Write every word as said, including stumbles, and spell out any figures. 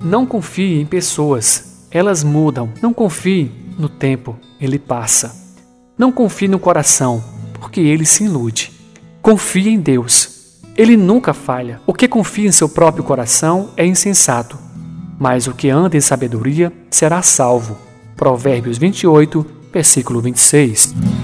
Não confie em pessoas, elas mudam. Não confie no tempo, ele passa. Não confie no coração, porque ele se ilude. Confie em Deus, ele nunca falha. O que confia em seu próprio coração é insensato, mas o que anda em sabedoria será salvo. Provérbios vinte e oito, versículo vinte e seis.